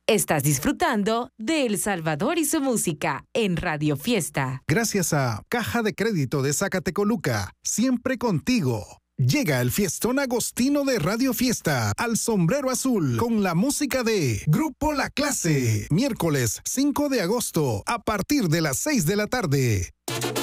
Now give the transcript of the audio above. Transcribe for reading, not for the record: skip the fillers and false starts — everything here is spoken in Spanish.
Estás disfrutando de El Salvador y su música en Radio Fiesta. Gracias a Caja de Crédito de Zacatecoluca, siempre contigo. Llega el fiestón agostino de Radio Fiesta al Sombrero Azul con la música de Grupo La Clase. Miércoles 5 de agosto a partir de las 6 de la tarde.